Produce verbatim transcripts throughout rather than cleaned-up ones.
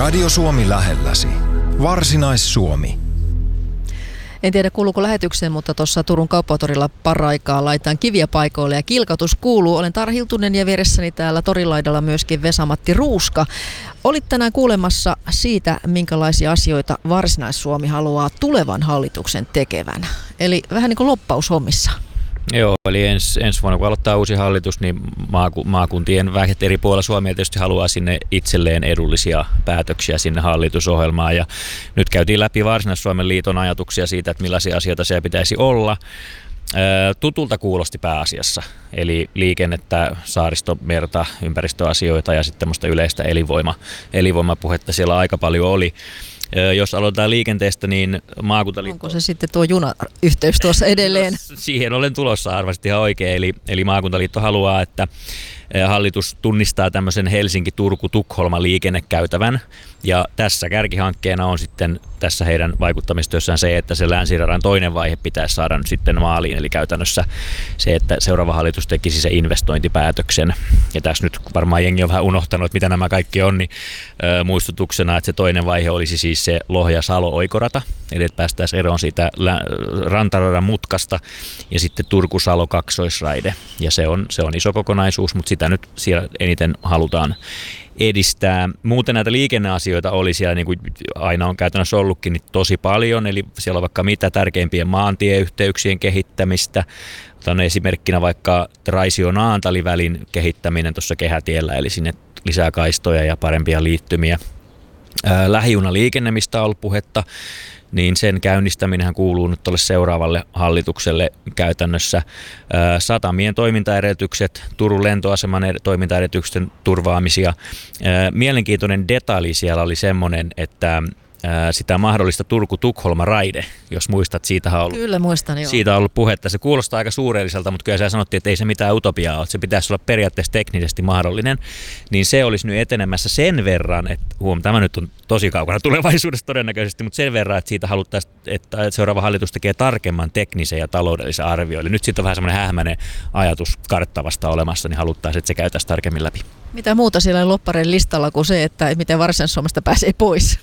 Radio Suomi lähelläsi. Varsinais-Suomi. En tiedä kuuluuko lähetykseen, mutta tuossa Turun kauppatorilla paraikaa laitetaan kiviä paikoille ja kilkautus kuuluu. Olen Tarja Hiltunen ja vieressäni täällä torilaidalla myöskin Vesa-Matti Ruuska. Olit tänään kuulemassa siitä, minkälaisia asioita Varsinais-Suomi haluaa tulevan hallituksen tekevän. Eli vähän niin kuin loppaushommissa. Joo, eli ens, ensi vuonna kun aloittaa uusi hallitus, niin maaku, maakuntien vähet eri puolilla Suomea tietysti haluaa sinne itselleen edullisia päätöksiä sinne hallitusohjelmaan. Ja nyt käytiin läpi Varsinais-Suomen liiton ajatuksia siitä, että millaisia asioita siellä pitäisi olla. Tutulta kuulosti pääasiassa, eli liikennettä, saaristomerta, ympäristöasioita ja sitten tämmöistä yleistä elinvoima, elinvoimapuhetta siellä aika paljon oli. Jos aloitetaan liikenteestä, niin maakuntaliitto... Onko se sitten tuo junayhteys tuossa edelleen? Siihen olen tulossa arvasti ihan oikein, eli, eli maakuntaliitto haluaa, että hallitus tunnistaa tämmöisen Helsinki-Turku-Tukholma liikennekäytävän, ja tässä kärkihankkeena on sitten tässä heidän vaikuttamistyössään se, että se länsiradan toinen vaihe pitäisi saada nyt sitten maaliin, eli käytännössä se, että seuraava hallitus tekisi se investointipäätöksen, ja tässä nyt varmaan jengi on vähän unohtanut, että mitä nämä kaikki on, niin ö, muistutuksena, että se toinen vaihe olisi siis se Lohja-Salo-oikorata, eli että päästäisiin eroon siitä rantaradan mutkasta, ja sitten Turku-Salo-kaksoisraide, ja se on, se on iso kokonaisuus, mutta sitä nyt siellä eniten halutaan edistää. Muuten näitä liikenneasioita oli siellä, niin kuin aina on käytännössä ollutkin, niin tosi paljon, eli siellä on vaikka mitä tärkeimpien maantieyhteyksien kehittämistä. Otan esimerkkinä vaikka Raisio-Naantali-välin kehittäminen tuossa kehätiellä, eli sinne lisää kaistoja ja parempia liittymiä. Lähijunaliikenne, mistä on ollut puhetta, niin sen käynnistäminenhän kuuluu nyt tuolle seuraavalle hallitukselle käytännössä. Satamien toimintaedellytykset, Turun lentoaseman toimintaedellytysten turvaamisia. Mielenkiintoinen detalji siellä oli semmoinen, että sitä mahdollista Turku-Tukholma-raide, jos muistat, siitä on ollut, kyllä, muistan, joo. Siitä on ollut puhetta. Se kuulostaa aika suurelliselta, mutta kyllä siellä sanottiin, että ei se mitään utopiaa ole, että se pitäisi olla periaatteessa teknisesti mahdollinen, niin se olisi nyt etenemässä sen verran, että huom, tämä nyt on tosi kaukana tulevaisuudessa todennäköisesti, mutta sen verran, että siitä haluttaisiin, että seuraava hallitus tekee tarkemman teknisen ja taloudellisen arvio. Eli nyt siitä on vähän semmoinen hähmäinen ajatus karttavasta olemassa, niin haluttaisiin, että se käytäisiin tarkemmin läpi. Mitä muuta siellä on loppareiden listalla kuin se, että miten Varsinais-Suomesta pääsee pois?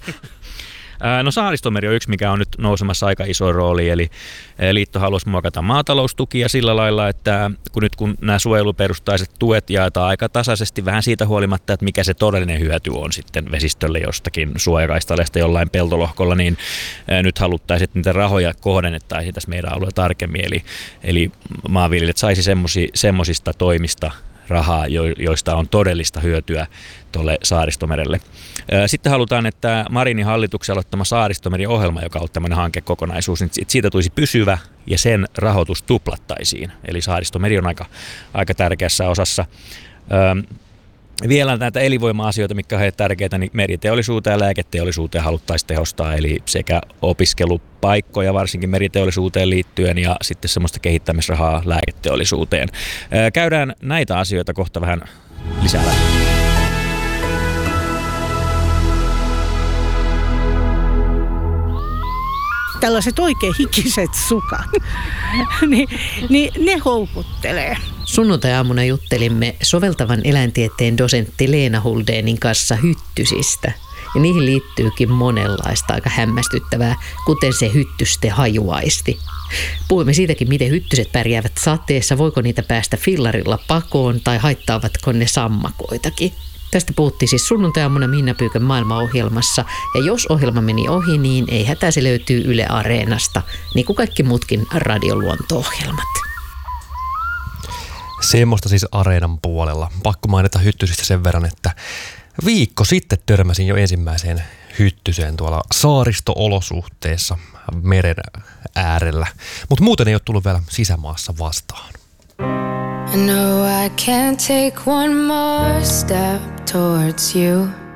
No Saaristomeri on yksi, mikä on nyt nousemassa aika iso rooli, eli liitto haluaisi muokata maataloustukia sillä lailla, että kun nyt kun nämä suojeluperustaiset tuet jaetaan aika tasaisesti vähän siitä huolimatta, että mikä se todellinen hyöty on sitten vesistölle jostakin suojakaistalesta jollain peltolohkolla, niin nyt haluttaisiin, että niitä rahoja kohdennettaisiin tässä meidän alueella tarkemmin, eli, eli maanviljelijät saisi semmoisista toimista rahaa, joista on todellista hyötyä tuolle Saaristomerelle. Sitten halutaan, että Marinin hallituksen aloittama Saaristomeri-ohjelma, joka on tämmöinen hankekokonaisuus, niin siitä tulisi pysyvä ja sen rahoitus tuplattaisiin. Eli Saaristomeri on aika, aika tärkeässä osassa. Vielä näitä elinvoima-asioita, mitkä ovat tärkeitä, niin meriteollisuuteen ja lääketeollisuuteen haluttaisiin tehostaa, eli sekä opiskelupaikkoja varsinkin meriteollisuuteen liittyen ja sitten semmoista kehittämisrahaa lääketeollisuuteen. Käydään näitä asioita kohta vähän lisää läpi. Tällaiset oikein hikiset sukat, niin, niin ne houkuttelee. Sunnuntai-aamuna juttelimme soveltavan eläintieteen dosentti Leena Huldénin kanssa hyttysistä. Ja niihin liittyykin monenlaista aika hämmästyttävää, kuten se hyttysten hajuaisti. Puhuimme siitäkin, miten hyttyset pärjäävät sateessa, voiko niitä päästä fillarilla pakoon tai haittaavatko ne sammakoitakin. Tästä puhuttiin siis sunnuntai-aamuna Minna Pyykön maailmaohjelmassa, ja jos ohjelma meni ohi, niin ei hätää, se löytyy Yle Areenasta, niin kuin kaikki muutkin radioluonto-ohjelmat. Semmoista siis Areenan puolella. Pakko mainita hyttysistä sen verran, että viikko sitten törmäsin jo ensimmäiseen hyttyseen tuolla saaristo-olosuhteessa meren äärellä, mutta muuten ei ole tullut vielä sisämaassa vastaan. I know I can't take one more step towards you.